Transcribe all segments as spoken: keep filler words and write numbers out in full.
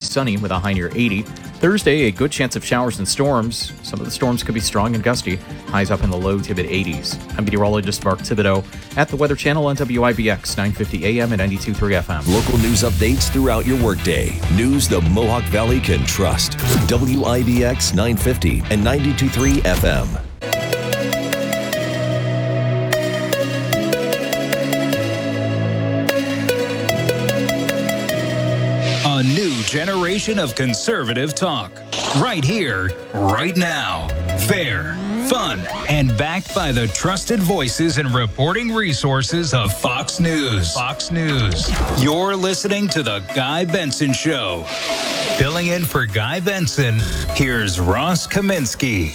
sunny with a high near eighty. Thursday, a good chance of showers and storms. Some of the storms could be strong and gusty. Highs up in the low to mid-eighties. I'm meteorologist Mark Thibodeau at the Weather Channel on W I B X nine fifty A M and ninety-two point three F M. Local news updates throughout your workday. News the Mohawk Valley can trust. W I B X nine fifty and ninety-two point three F M. A new generation of conservative talk. Right here, right now. Fair, fun, and backed by the trusted voices and reporting resources of Fox News. Fox News. You're listening to The Guy Benson Show. Filling in for Guy Benson, here's Ross Kaminsky.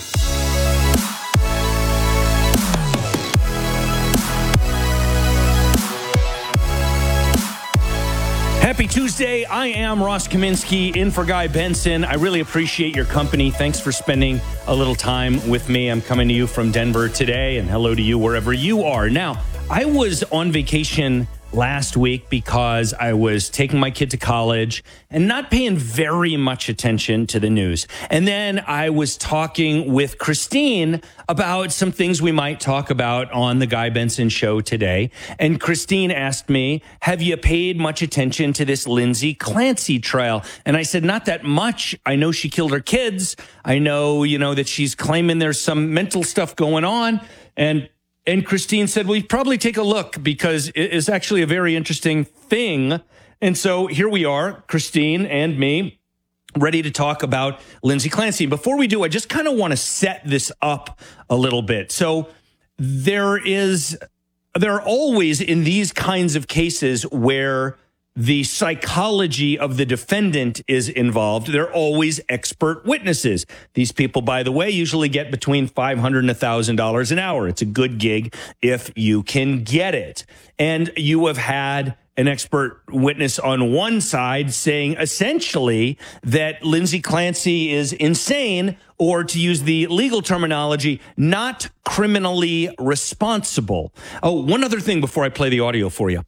Happy Tuesday. I am Ross Kaminsky in for Guy Benson. I really appreciate your company. Thanks for spending a little time with me. I'm coming to you from Denver today, and hello to you wherever you are. Now, I was on vacation last week because I was taking my kid to college and not paying very much attention to the news. And then I was talking with Christine about some things we might talk about on the Guy Benson Show today. And Christine asked me, have you paid much attention to this Lindsay Clancy trial? And I said, not that much. I know she killed her kids. I know, you know, that she's claiming there's some mental stuff going on. And And Christine said, well, you probably take a look because it is actually a very interesting thing. And so here we are, Christine and me, ready to talk about Lindsay Clancy. Before we do, I just kind of want to set this up a little bit. So there is, there are always in these kinds of cases where the psychology of the defendant is involved. They're always expert witnesses. These people, by the way, usually get between five hundred dollars and one thousand dollars an hour. It's a good gig if you can get it. And you have had an expert witness on one side saying essentially that Lindsay Clancy is insane, or to use the legal terminology, not criminally responsible. Oh, one other thing before I play the audio for you.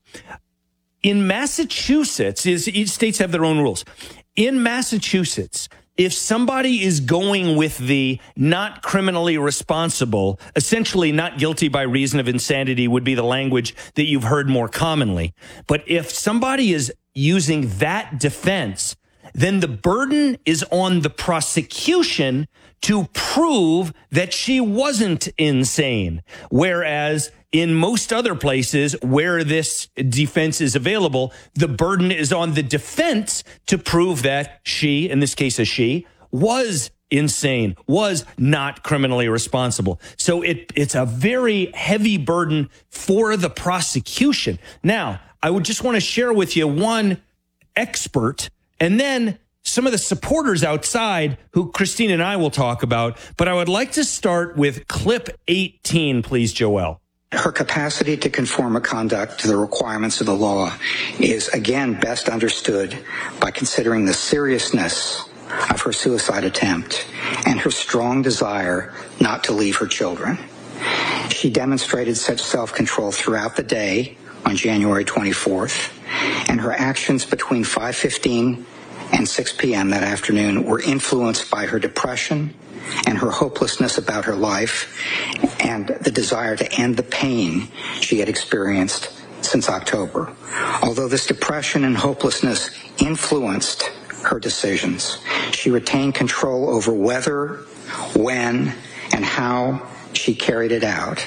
In Massachusetts, is each states have their own rules. In Massachusetts, if somebody is going with the not criminally responsible, essentially not guilty by reason of insanity would be the language that you've heard more commonly. But if somebody is using that defense, then the burden is on the prosecution to prove that she wasn't insane. Whereas in most other places where this defense is available, the burden is on the defense to prove that she, in this case a she, was insane, was not criminally responsible. So it, it's a very heavy burden for the prosecution. Now, I would just want to share with you one expert and then some of the supporters outside who Christine and I will talk about. But I would like to start with clip eighteen, please, Joelle. Her capacity to conform her conduct to the requirements of the law is, again, best understood by considering the seriousness of her suicide attempt and her strong desire not to leave her children. She demonstrated such self-control throughout the day on January twenty-fourth, and her actions between five fifteen and six p.m. that afternoon were influenced by her depression and her hopelessness about her life and the desire to end the pain she had experienced since October. Although this depression and hopelessness influenced her decisions, she retained control over whether, when, and how she carried it out,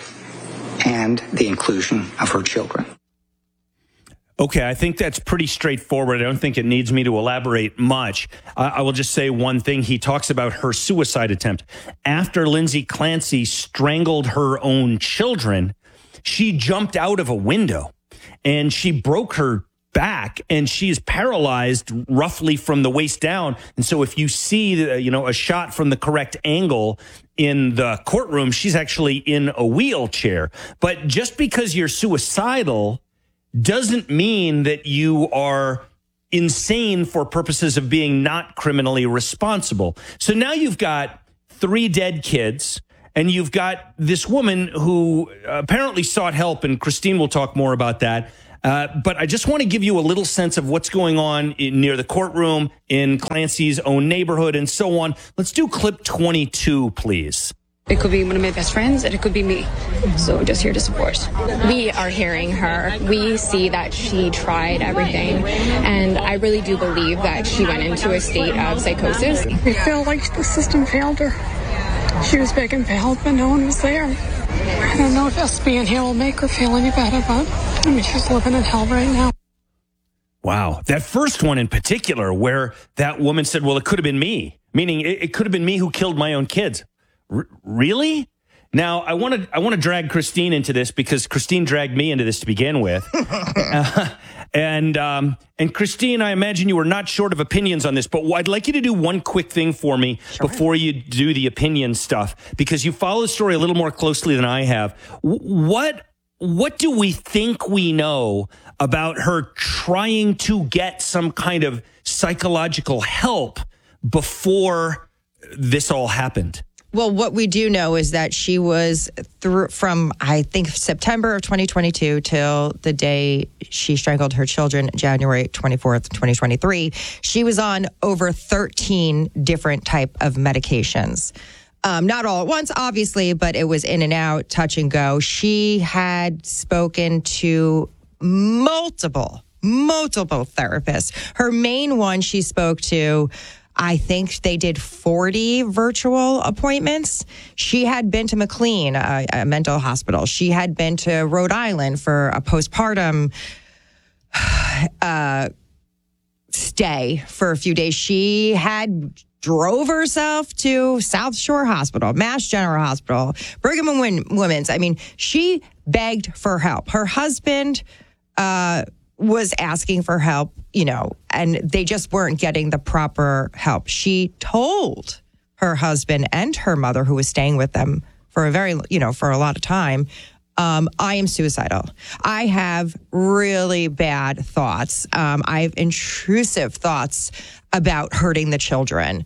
and the inclusion of her children. Okay, I think that's pretty straightforward. I don't think it needs me to elaborate much. Uh, I will just say one thing. He talks about her suicide attempt. After Lindsay Clancy strangled her own children, she jumped out of a window and she broke her back, and she is paralyzed roughly from the waist down. And so if you see, the, you know, a shot from the correct angle in the courtroom, she's actually in a wheelchair. But just because you're suicidal doesn't mean that you are insane for purposes of being not criminally responsible. So now you've got three dead kids, and you've got this woman who apparently sought help, and Christine will talk more about that, Uh, but I just want to give you a little sense of what's going on in, near the courtroom, in Clancy's own neighborhood, and so on. Let's do clip twenty-two, please. It could be one of my best friends, and it could be me. So just here to support. We are hearing her. We see that she tried everything. And I really do believe that she went into a state of psychosis. I feel like the system failed her. She was begging for help, but no one was there. I don't know if us being here will make her feel any better, but I mean, she's living in hell right now. Wow. That first one in particular, where that woman said, well, it could have been me, meaning it, it could have been me who killed my own kids. R- really? Now, I want to I want to drag Christine into this because Christine dragged me into this to begin with. uh, and um, and Christine, I imagine you were not short of opinions on this, but I'd like you to do one quick thing for me sure. before you do the opinion stuff, because you follow the story a little more closely than I have. W- what what do we think we know about her trying to get some kind of psychological help before this all happened? Well, what we do know is that she was through from, I think, September of twenty twenty-two till the day she strangled her children, January twenty-fourth, twenty twenty-three. She was on over thirteen different type of medications. Um, not all at once, obviously, but it was in and out, touch and go. She had spoken to multiple, multiple therapists. Her main one she spoke to, I think they did forty virtual appointments. She had been to McLean, a, a mental hospital. She had been to Rhode Island for a postpartum uh, stay for a few days. She had drove herself to South Shore Hospital, Mass General Hospital, Brigham and Women's. I mean, she begged for help. Her husband uh, was asking for help, you know, and they just weren't getting the proper help. She told her husband and her mother, who was staying with them for a very, you know, for a lot of time, um, I am suicidal. I have really bad thoughts. Um, I have intrusive thoughts about hurting the children.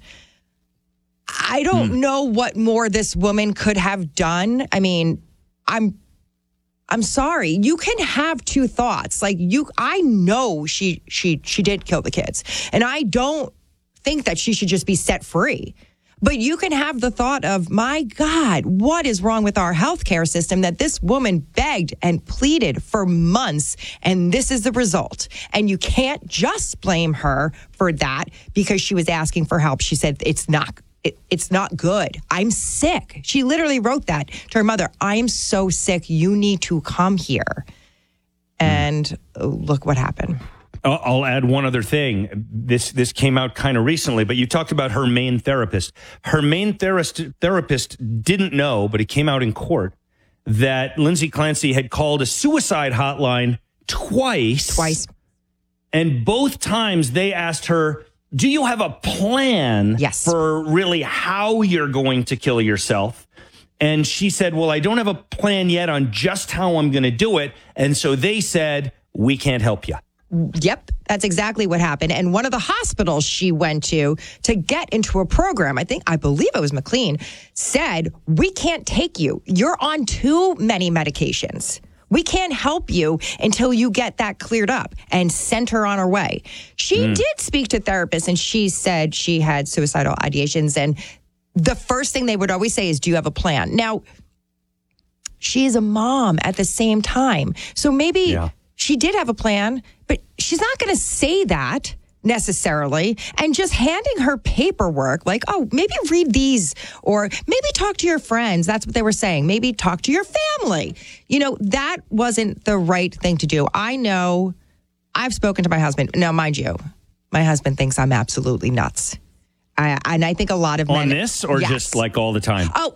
I don't hmm. know what more this woman could have done. I mean, I'm I'm sorry. You can have two thoughts. Like you, I know she she she did kill the kids, and I don't think that she should just be set free. But you can have the thought of, my God, what is wrong with our healthcare system that this woman begged and pleaded for months, and this is the result. And you can't just blame her for that because she was asking for help. She said it's not. It, it's not good. I'm sick. She literally wrote that to her mother. I'm so sick. You need to come here. And mm. look what happened. I'll add one other thing. This this came out kind of recently, but you talked about her main therapist. Her main therapist, therapist didn't know, but it came out in court, that Lindsay Clancy had called a suicide hotline twice. Twice. And both times they asked her, do you have a plan yes. for really how you're going to kill yourself? And she said, well, I don't have a plan yet on just how I'm going to do it. And so they said, we can't help you. Yep, that's exactly what happened. And one of the hospitals she went to to get into a program, I think, I believe it was McLean, said, we can't take you. You're on too many medications. We can't help you until you get that cleared up, and sent her on her way. She mm. did speak to therapists, and she said she had suicidal ideations. And the first thing they would always say is, do you have a plan? Now, she's a mom at the same time. So maybe yeah. she did have a plan, but she's not going to say that necessarily. And just handing her paperwork like, oh, maybe read these, or maybe talk to your friends. That's what they were saying. Maybe talk to your family. You know, that wasn't the right thing to do. I know I've spoken to my husband. Now, mind you, my husband thinks I'm absolutely nuts. I, and I think a lot of men... On this, or yes. just like all the time? Oh,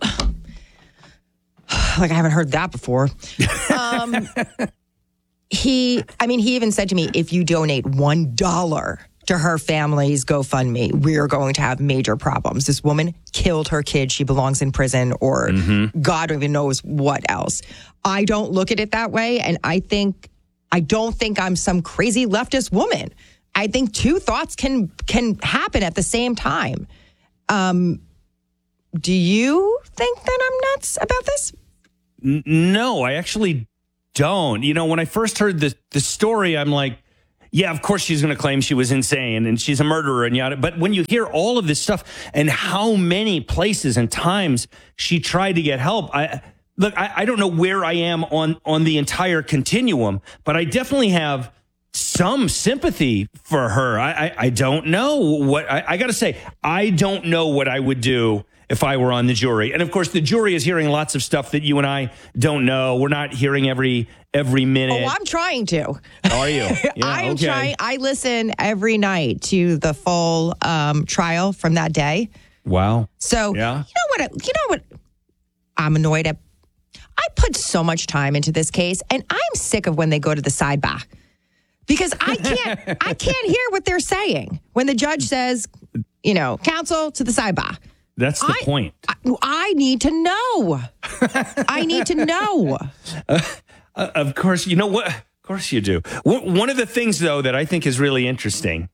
like I haven't heard that before. Um, he, I mean, he even said to me, if you donate one dollar to her family's GoFundMe, we're going to have major problems. This woman killed her kid. She belongs in prison, or mm-hmm. God even knows what else. I don't look at it that way. And I think, I don't think I'm some crazy leftist woman. I think two thoughts can can happen at the same time. Um, do you think that I'm nuts about this? N- no, I actually don't. You know, when I first heard the, the story, I'm like, yeah, of course she's going to claim she was insane and she's a murderer and yada. But when you hear all of this stuff and how many places and times she tried to get help, I look, I, I don't know where I am on, on the entire continuum, but I definitely have some sympathy for her. I, I, I don't know what I, I got to say. I don't know what I would do if I were on the jury. And of course, the jury is hearing lots of stuff that you and I don't know. We're not hearing every every minute. Oh, I'm trying to. Are you? Yeah, I'm okay. trying. I listen every night to the full um, trial from that day. Wow. So yeah. you know what? You know what? I'm annoyed at. I put so much time into this case, and I'm sick of when they go to the sidebar. Because I can't, I can't hear what they're saying when the judge says, you know, counsel to the sidebar. That's the I, point. I, I need to know. I need to know. Uh, uh, of course, you know what? Of course you do. W- one of the things, though, that I think is really interesting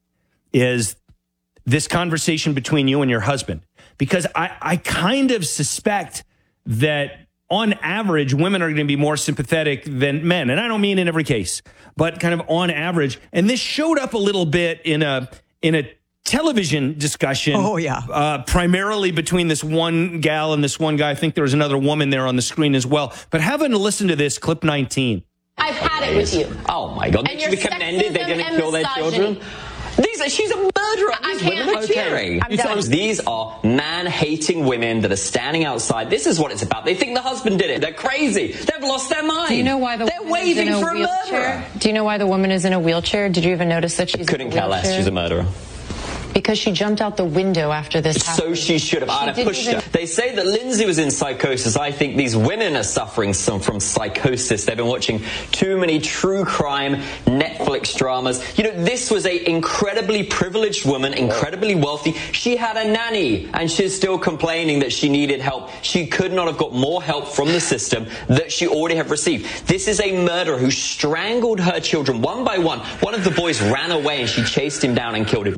is this conversation between you and your husband. Because I, I kind of suspect that on average, women are going to be more sympathetic than men. And I don't mean in every case, but kind of on average. And this showed up a little bit in a in a television discussion. Oh, yeah. Uh, primarily between this one gal and this one guy. I think there was another woman there on the screen as well. But having to listen to this, clip nineteen. I've had it with you. Oh, my God. And They should be your commended. They sexism didn't and kill their misogyny. children. These are, she's a murderer. I These can't- women are okay. cheering. I'm done. These are man-hating women that are standing outside. This is what it's about. They think the husband did it. They're crazy. They've lost their mind. Do you know why the They're woman is in waving a for a wheelchair? murderer. Do you know why the woman is in a wheelchair? Did you even notice that she's Couldn't in a care wheelchair? less. She's a murderer. Because she jumped out the window after this So happened. she should have. I'd have didn't pushed even- her. They say that Lindsay was in psychosis. I think these women are suffering some from psychosis. They've been watching too many true crime Netflix dramas. You know, this was a incredibly privileged woman, incredibly wealthy. She had a nanny, and she's still complaining that she needed help. She could not have got more help from the system that she already have received. This is a murderer who strangled her children one by one. One of the boys ran away, and she chased him down and killed him.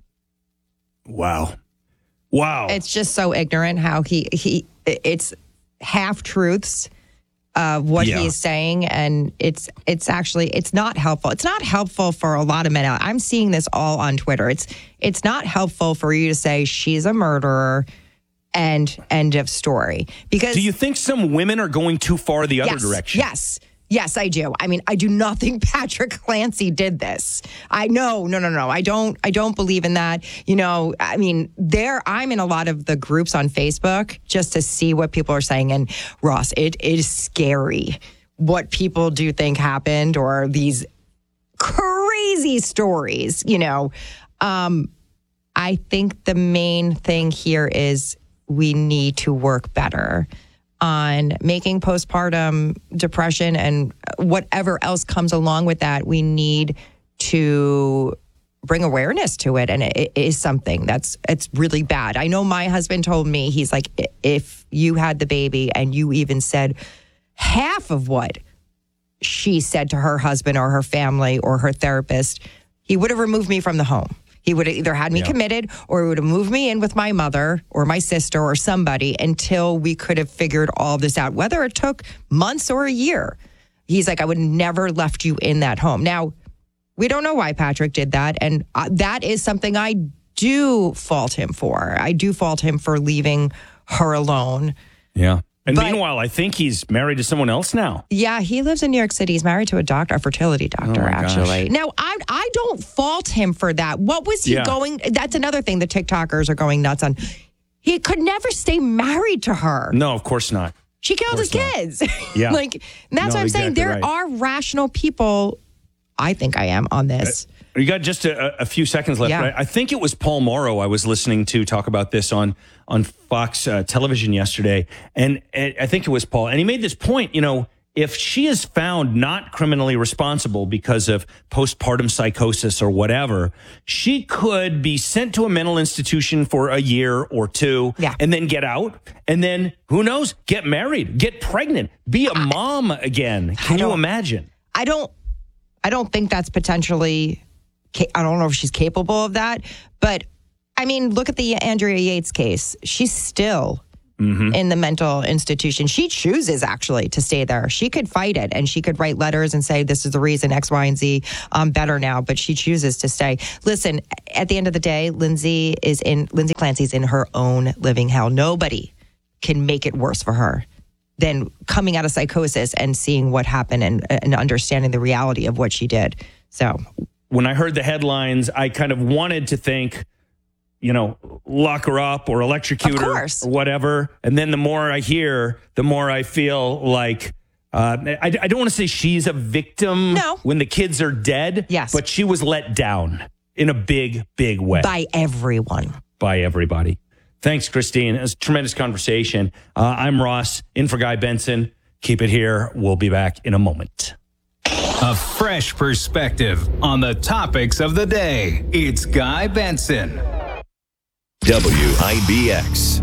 Wow. Wow. It's just so ignorant how he, he it's half truths of what Yeah. he is saying. And it's, it's actually, it's not helpful. It's not helpful for a lot of men out. I'm seeing this all on Twitter. It's, it's not helpful for you to say she's a murderer and end of story. Because Do you think some women are going too far the other yes, direction? Yes. Yes, I do. I mean, I do not think Patrick Clancy did this. I know, no, no, no. I don't. I don't believe in that. You know, I mean, there. I'm in a lot of the groups on Facebook just to see what people are saying. And Ross, it is scary what people do think happened, or these crazy stories. You know, um, I think the main thing here is we need to work better on making postpartum depression and whatever else comes along with that. We need to bring awareness to it. And it is something that's, it's really bad. I know my husband told me, he's like, if you had the baby and you even said half of what she said to her husband or her family or her therapist, he would have removed me from the home. He would have either had me Yeah. committed, or he would have moved me in with my mother or my sister or somebody until we could have figured all this out, whether it took months or a year. He's like, I would never left you in that home. Now, we don't know why Patrick did that. And uh, that is something I do fault him for. I do fault him for leaving her alone. Yeah. And But- meanwhile, I think he's married to someone else now. Yeah, he lives in New York City. He's married to a doctor, a fertility doctor, Oh, my actually. gosh. Now, I I don't fault him for that. What was he Yeah. going? That's another thing the TikTokers are going nuts on. He could never stay married to her. No, of course not. She killed his course not. kids. Yeah. like that's No, what I'm saying. exactly There right. are rational people. I think I am on this. You got just a, a few seconds left. Yeah. Right? I think it was Paul Morrow I was listening to talk about this on on Fox uh, television yesterday, and, and I think it was Paul, and he made this point. You know, if she is found not criminally responsible because of postpartum psychosis or whatever, she could be sent to a mental institution for a year or two, Yeah. and then get out, and then who knows, get married, get pregnant, be a mom again. Can you don't- imagine? I don't. I don't think that's potentially. ca- I don't know if she's capable of that, but I mean, look at the Andrea Yates case. She's still mm-hmm. in the mental institution. She chooses actually to stay there. She could fight it and she could write letters and say, this is the reason X, Y, and Z. I'm better now, but she chooses to stay. Listen, at the end of the day, Lindsay is in, Lindsay Clancy's in her own living hell. Nobody can make it worse for her than coming out of psychosis and seeing what happened and, and understanding the reality of what she did. So when I heard the headlines, I kind of wanted to think, you know, lock her up or electrocute her or whatever. And then the more I hear, the more I feel like, uh, I, I don't want to say she's a victim no. when the kids are dead. Yes. But she was let down in a big, big way. By everyone. By everybody. Thanks, Christine. It was a tremendous conversation. Uh, I'm Ross, in for Guy Benson. Keep it here. We'll be back in a moment. A fresh perspective on the topics of the day. It's Guy Benson. W I B X.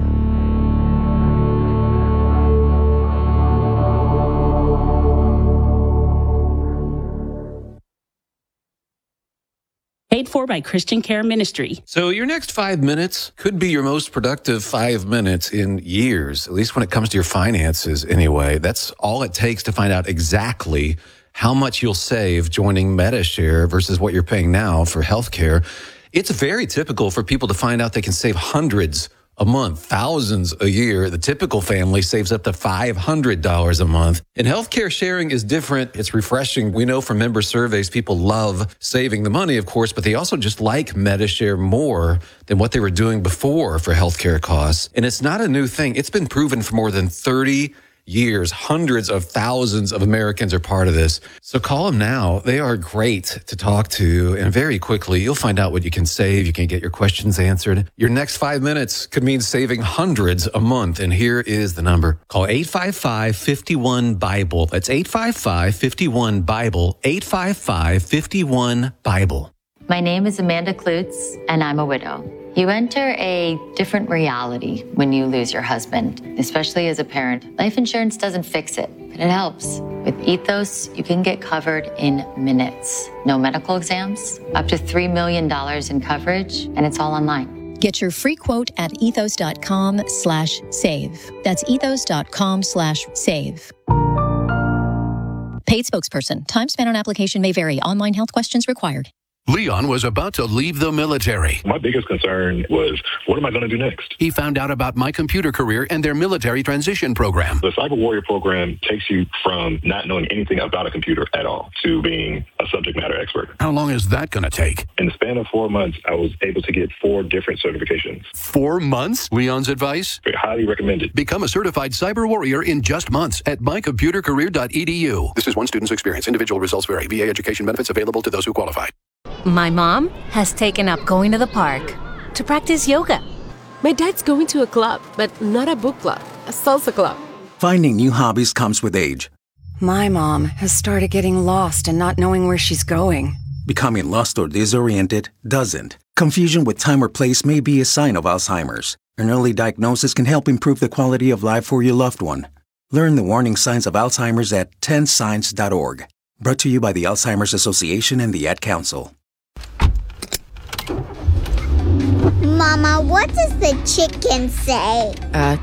Paid for by Christian Care Ministry. So your next five minutes could be your most productive five minutes in years, at least when it comes to your finances anyway. That's all it takes to find out exactly how much you'll save joining Medi-Share versus what you're paying now for healthcare. It's very typical for people to find out they can save hundreds a month, thousands a year. The typical family saves up to five hundred dollars a month. And healthcare sharing is different. It's refreshing. We know from member surveys, people love saving the money, of course, but they also just like Medi-Share more than what they were doing before for healthcare costs. And it's not a new thing. It's been proven for more than thirty years. Hundreds of thousands of Americans are part of this. So call them now. They are great to talk to. And very quickly, you'll find out what you can save. You can get your questions answered. Your next five minutes could mean saving hundreds a month. And here is the number. Call eight five five, five one, BIBLE. That's eight five five, five one, BIBLE. eight five five, five one, BIBLE. My name is Amanda Klutz, and I'm a widow. You enter a different reality when you lose your husband, especially as a parent. Life insurance doesn't fix it, but it helps. With Ethos, you can get covered in minutes. No medical exams, up to three million dollars in coverage, and it's all online. Get your free quote at ethos.com slash save. That's ethos.com slash save. Paid spokesperson. Time spent on application may vary. Online health questions required. Leon was about to leave the military. My biggest concern was, what am I going to do next? He found out about My Computer Career and their military transition program. The Cyber Warrior program takes you from not knowing anything about a computer at all to being a subject matter expert. How long is that going to take? In the span of four months, I was able to get four different certifications. Four months? Leon's advice? Very highly recommended. Become a certified cyber warrior in just months at my computer career dot e d u. This is one student's experience. Individual results vary. V A education benefits available to those who qualify. My mom has taken up going to the park to practice yoga. My dad's going to a club, but not a book club, a salsa club. Finding new hobbies comes with age. My mom has started getting lost and not knowing where she's going. Becoming lost or disoriented doesn't. Confusion with time or place may be a sign of Alzheimer's. An early diagnosis can help improve the quality of life for your loved one. Learn the warning signs of Alzheimer's at ten signs dot org. Brought to you by the Alzheimer's Association and the Ad Council. Mama, what does the chicken say? Uh.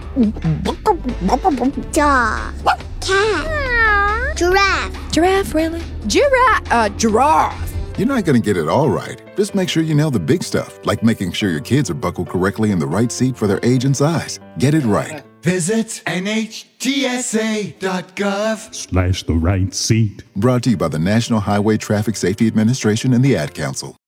Dog. Cat. Giraffe. Giraffe, really? Giraffe. Uh, giraffe. You're not going to get it all right. Just make sure you nail the big stuff, like making sure your kids are buckled correctly in the right seat for their age and size. Get it right. Visit N H T S A dot gov slash the right seat. Brought to you by the National Highway Traffic Safety Administration and the Ad Council.